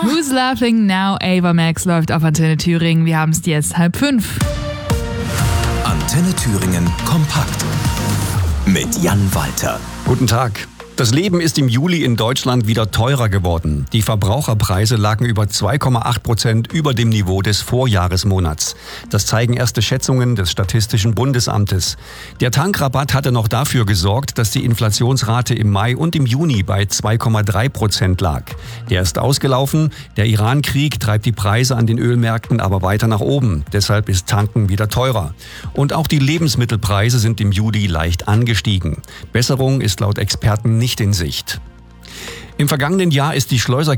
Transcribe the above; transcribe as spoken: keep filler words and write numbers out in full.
Who's Laughing Now? Ava Max läuft auf Antenne Thüringen. Wir haben es jetzt halb fünf. Antenne Thüringen kompakt mit Jan Walter. Guten Tag. Das Leben ist im Juli in Deutschland wieder teurer geworden. Die Verbraucherpreise lagen über zwei Komma acht Prozent über dem Niveau des Vorjahresmonats. Das zeigen erste Schätzungen des Statistischen Bundesamtes. Der Tankrabatt hatte noch dafür gesorgt, dass die Inflationsrate im Mai und im Juni bei zwei Komma drei Prozent lag. Der ist ausgelaufen. Der Iran-Krieg treibt die Preise an den Ölmärkten aber weiter nach oben. Deshalb ist Tanken wieder teurer. Und auch die Lebensmittelpreise sind im Juli leicht angestiegen. Besserung ist laut Experten nicht in Sicht. Im vergangenen Jahr ist die Schleuser